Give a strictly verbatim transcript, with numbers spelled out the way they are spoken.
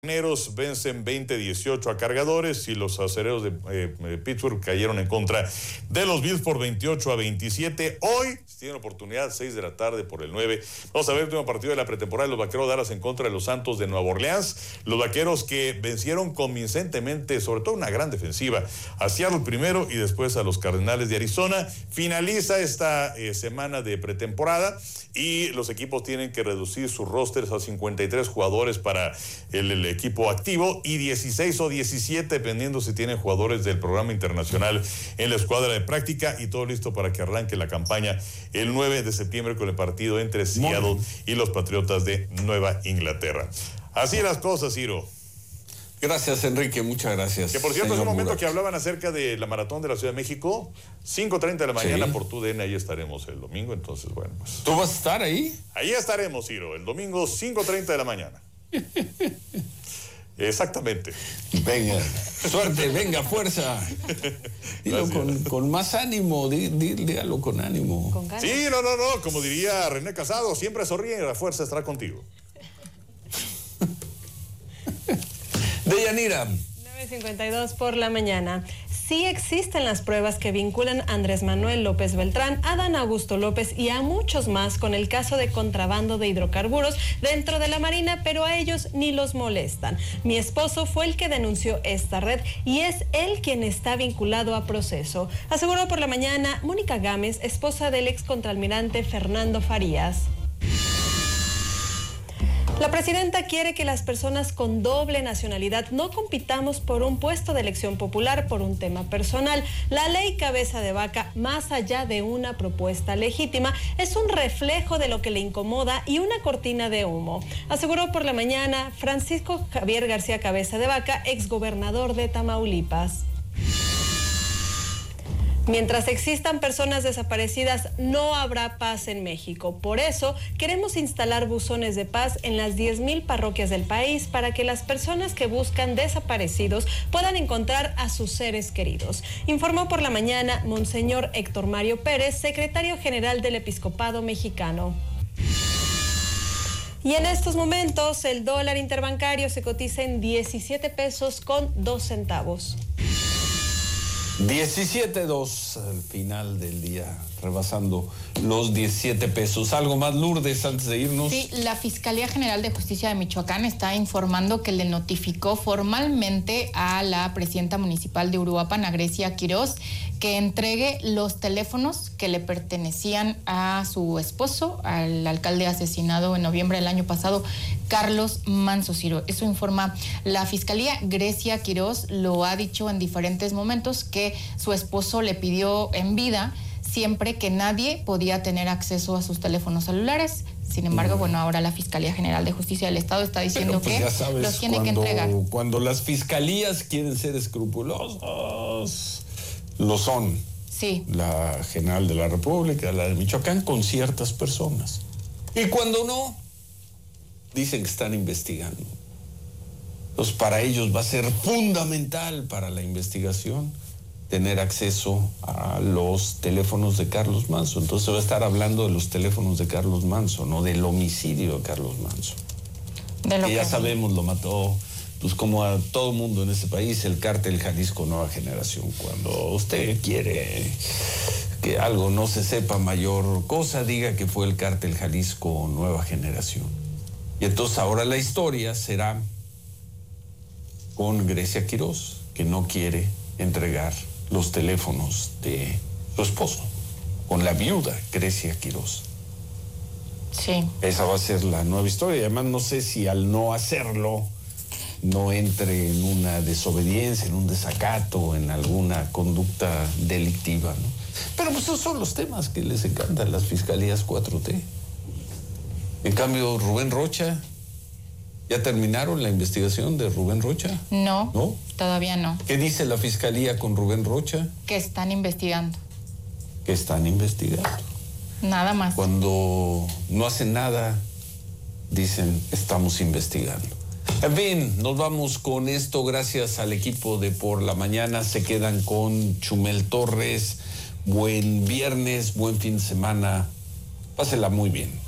Marineros vencen veinte dieciocho a Cargadores y los acereros de eh, Pittsburgh cayeron en contra de los Bills por veintiocho a veintisiete. Hoy, si tienen oportunidad, seis de la tarde por el nueve. Vamos a ver el último partido de la pretemporada de los Vaqueros de Dallas en contra de los Santos de Nueva Orleans. Los Vaqueros que vencieron convincentemente, sobre todo una gran defensiva, a Seattle primero y después a los Cardenales de Arizona. Finaliza esta eh, semana de pretemporada y los equipos tienen que reducir sus rosters a cincuenta y tres jugadores para el, el equipo activo y dieciséis o diecisiete dependiendo si tienen jugadores del programa internacional en la escuadra de práctica, y todo listo para que arranque la campaña el nueve de septiembre con el partido entre Seattle y los Patriotas de Nueva Inglaterra. Así las cosas, Ciro. Gracias, Enrique, muchas gracias. Que por cierto, hace un momento Murat. que hablaban acerca de la maratón de la Ciudad de México, cinco treinta de la mañana Sí. por tu D N, ahí estaremos el domingo, entonces bueno, pues. ¿Tú vas a estar ahí? Ahí estaremos, Ciro, el domingo cinco treinta de la mañana. Exactamente. Venga, suerte, venga, fuerza. Dilo con, con más ánimo, dí, dí, dígalo con ánimo. Con ganas. Sí, no, no, no, como diría René Casado, siempre sonríe, la fuerza estará contigo. Deyanira. nueve cincuenta y dos por la mañana. Sí existen las pruebas que vinculan a Andrés Manuel López Beltrán, a Adán Augusto López y a muchos más con el caso de contrabando de hidrocarburos dentro de la Marina, pero a ellos ni los molestan. Mi esposo fue el que denunció esta red y es él quien está vinculado a proceso, aseguró por la mañana Mónica Gámez, esposa del ex contraalmirante Fernando Farías. La presidenta quiere que las personas con doble nacionalidad no compitamos por un puesto de elección popular por un tema personal. La ley Cabeza de Vaca, más allá de una propuesta legítima, es un reflejo de lo que le incomoda y una cortina de humo, aseguró por la mañana Francisco Javier García Cabeza de Vaca, exgobernador de Tamaulipas. Mientras existan personas desaparecidas, no habrá paz en México. Por eso, queremos instalar buzones de paz en las diez mil parroquias del país para que las personas que buscan desaparecidos puedan encontrar a sus seres queridos, informó por la mañana Monseñor Héctor Mario Pérez, secretario general del Episcopado Mexicano. Y en estos momentos, el dólar interbancario se cotiza en diecisiete pesos con dos centavos. diecisiete dos al final del día, rebasando los diecisiete pesos. ¿Algo más, Lourdes, antes de irnos? Sí, la Fiscalía General de Justicia de Michoacán está informando que le notificó formalmente a la presidenta municipal de Uruapan, a Grecia Quiroz, que entregue los teléfonos que le pertenecían a su esposo, al alcalde asesinado en noviembre del año pasado, Carlos Manso Ciro. Eso informa la Fiscalía. Grecia Quiroz lo ha dicho en diferentes momentos que su esposo le pidió en vida siempre que nadie podía tener acceso a sus teléfonos celulares. Sin embargo, bueno, ahora la Fiscalía General de Justicia del Estado está diciendo pues que ya sabes, los tiene cuando, que entregar. Cuando las fiscalías quieren ser escrupulosos, lo son. Sí. La General de la República, la de Michoacán, con ciertas personas. Y cuando no, dicen que están investigando. Entonces, para ellos va a ser fundamental para la investigación tener acceso a los teléfonos de Carlos Manso. Entonces se va a estar hablando de los teléfonos de Carlos Manso, no del homicidio de Carlos Manso. De lo que ya que sabemos, lo mató, pues como a todo mundo en este país, el cártel Jalisco Nueva Generación. Cuando usted quiere que algo no se sepa mayor cosa, diga que fue el cártel Jalisco Nueva Generación. Y entonces ahora la historia será con Grecia Quiroz, que no quiere entregar los teléfonos de su esposo, con la viuda Grecia Quiroz. Sí. Esa va a ser la nueva historia. Y además no sé si al no hacerlo no entre en una desobediencia, en un desacato, en alguna conducta delictiva, ¿no? Pero pues esos son los temas que les encantan las fiscalías cuatro T. En cambio, Rubén Rocha, ¿ya terminaron la investigación de Rubén Rocha? No, ¿No? todavía no. ¿Qué dice la fiscalía con Rubén Rocha? Que están investigando. Que están investigando. Nada más. Cuando no hacen nada, dicen, estamos investigando. En fin, nos vamos con esto. Gracias al equipo de Por la Mañana. Se quedan con Chumel Torres. Buen viernes, buen fin de semana. Pásela muy bien.